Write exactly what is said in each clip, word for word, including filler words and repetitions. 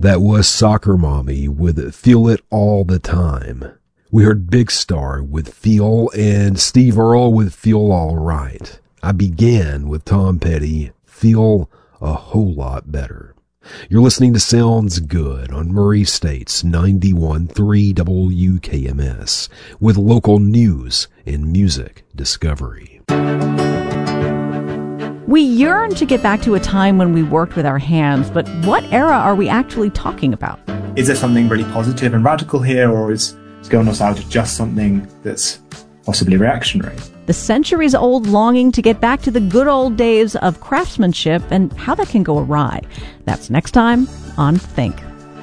That was Soccer Mommy with Feel It All the Time. We heard Big Star with Feel and Steve Earle with Feel All Right. I began with Tom Petty, Feel a Whole Lot Better. You're listening to Sounds Good on Murray State's ninety-one point three W K M S with local news and music discovery. We yearn to get back to a time when we worked with our hands, but what era are we actually talking about? Is there something really positive and radical here, or is skill nostalgia just something that's possibly reactionary? The centuries-old longing to get back to the good old days of craftsmanship and how that can go awry. That's next time on Think.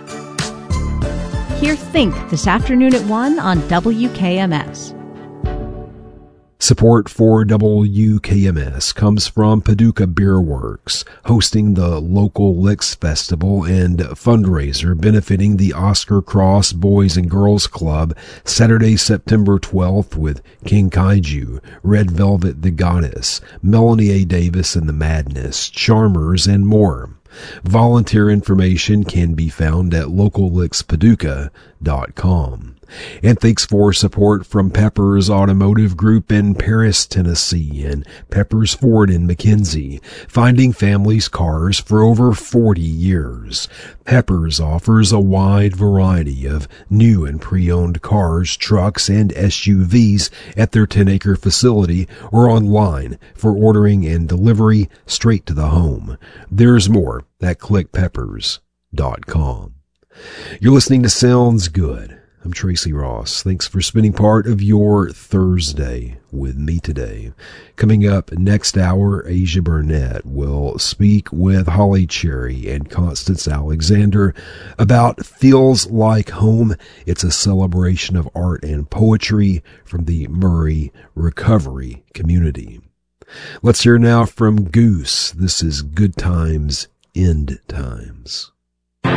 Hear Think this afternoon at one on W K M S. Support for W K M S comes from Paducah Beer Works, hosting the local Licks Festival and fundraiser benefiting the Oscar Cross Boys and Girls Club Saturday, September twelfth with King Kaiju, Red Velvet the Goddess, Melanie A. Davis and the Madness, Charmers, and more. Volunteer information can be found at local licks paducah dot com. And thanks for support from Peppers Automotive Group in Paris, Tennessee, and Peppers Ford in McKenzie, finding families' cars for over forty years. Peppers offers a wide variety of new and pre-owned cars, trucks, and S U Vs at their ten-acre facility or online for ordering and delivery straight to the home. There's more at click peppers dot com. You're listening to Sounds Good. I'm Tracy Ross. Thanks for spending part of your Thursday with me today. Coming up next hour, Asia Burnett will speak with Holly Cherry and Constance Alexander about Feels Like Home. It's a celebration of art and poetry from the Murray recovery community. Let's hear now from Goose. This is Good Times, End Times.